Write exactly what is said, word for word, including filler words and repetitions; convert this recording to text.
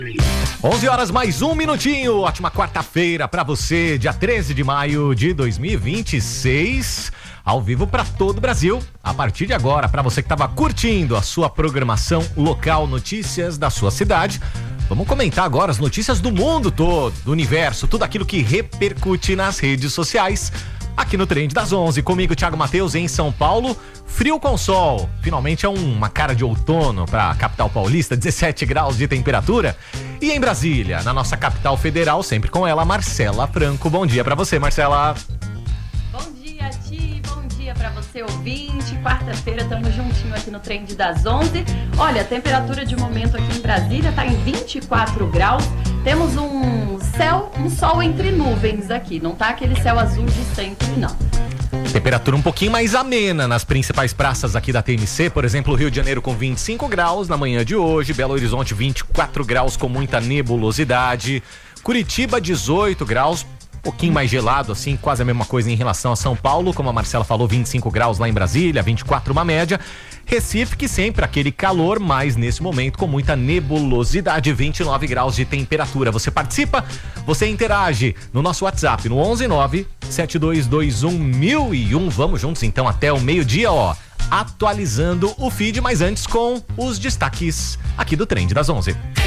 onze horas mais um minutinho, ótima quarta-feira pra você, dia treze de maio de dois mil e vinte e seis, ao vivo pra todo o Brasil. A partir de agora, pra você que tava curtindo a sua programação local, notícias da sua cidade, vamos comentar agora as notícias do mundo todo, do universo, tudo aquilo que repercute nas redes sociais. Aqui no Trend das onze, comigo Thiago Matheus em São Paulo, frio com sol, finalmente é uma cara de outono para a capital paulista, dezessete graus de temperatura. E em Brasília, na nossa capital federal, sempre com ela, Marcela Franco. Bom dia para você, Marcela. Bom dia, Ti, bom dia para você, ouvinte. Quarta-feira, estamos juntinho aqui no Trend das onze. Olha, a temperatura de momento aqui em Brasília está em vinte e quatro graus. Temos um céu, um sol entre nuvens aqui, não tá aquele céu azul de sempre, não. Temperatura um pouquinho mais amena nas principais praças aqui da T M C, por exemplo, Rio de Janeiro com vinte e cinco graus na manhã de hoje, Belo Horizonte vinte e quatro graus com muita nebulosidade, Curitiba dezoito graus, um pouquinho mais gelado assim, quase a mesma coisa em relação a São Paulo, como a Marcela falou, vinte e cinco graus lá em Brasília, vinte e quatro uma média. Recife, que sempre aquele calor, mas nesse momento com muita nebulosidade, vinte e nove graus de temperatura. Você participa, você interage no nosso WhatsApp, no onze nove sete dois dois um mil e um. Vamos juntos então até o meio-dia, ó, atualizando o feed, mas antes com os destaques aqui do Trend das onze.